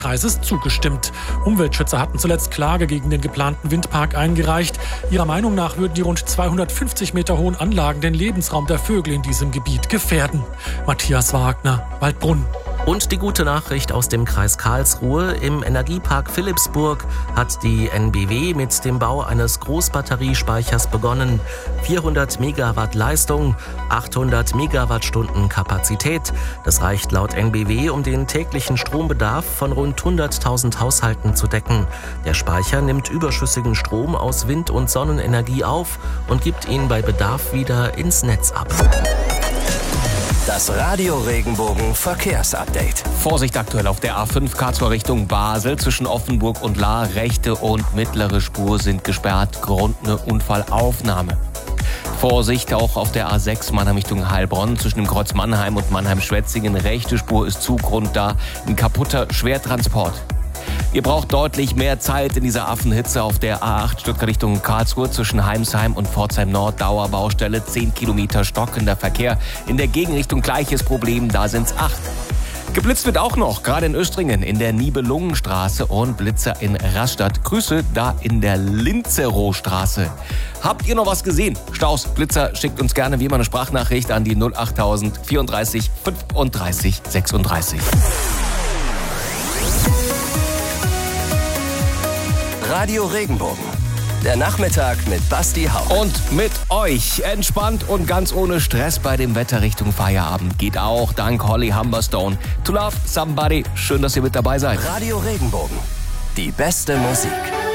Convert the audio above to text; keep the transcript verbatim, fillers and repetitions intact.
Kreises zugestimmt. Umweltschützer hatten zuletzt Klage gegen den geplanten Windpark eingereicht. Ihrer Meinung nach würden die rund zweihundertfünfzig Meter hohen Anlagen den Lebensraum der Vögel in diesem Gebiet gefährden. Matthias Wagner, Waldbrunn. Und die gute Nachricht aus dem Kreis Karlsruhe: Im Energiepark Philipsburg hat die N B W mit dem Bau eines Großbatteriespeichers begonnen. vierhundert Megawatt Leistung, achthundert Megawattstunden Kapazität. Das reicht laut N B W, um den täglichen Strombedarf von rund hunderttausend Haushalten zu decken. Der Speicher nimmt überschüssigen Strom aus Wind- und Sonnenenergie auf und gibt ihn bei Bedarf wieder ins Netz ab. Das Radio Regenbogen Verkehrsupdate. Vorsicht aktuell auf der A fünf Karlsruhe Richtung Basel. Zwischen Offenburg und Lahr rechte und mittlere Spur sind gesperrt. Grund eine Unfallaufnahme. Vorsicht auch auf der A sechs Mannheim Richtung Heilbronn. Zwischen dem Kreuz Mannheim und Mannheim-Schwetzingen rechte Spur ist zu. Grund da ein kaputter Schwertransport. Ihr braucht deutlich mehr Zeit in dieser Affenhitze auf der A acht Stuttgart Richtung Karlsruhe zwischen Heimsheim und Pforzheim Nord. Dauerbaustelle, zehn Kilometer stockender Verkehr. In der Gegenrichtung gleiches Problem, da sind's acht. Geblitzt wird auch noch, gerade in Östringen, in der Nibelungenstraße und Blitzer in Rastatt. Grüße da in der Linzerowstraße. Habt ihr noch was gesehen? Staus, Blitzer, schickt uns gerne wie immer eine Sprachnachricht an die null achttausend vierunddreißig fünfunddreißig sechsunddreißig. Radio Regenbogen. Der Nachmittag mit Basti Hauch. Und mit euch. Entspannt und ganz ohne Stress bei dem Wetter Richtung Feierabend. Geht auch dank Holly Humberstone. To Love Somebody. Schön, dass ihr mit dabei seid. Radio Regenbogen. Die beste Musik.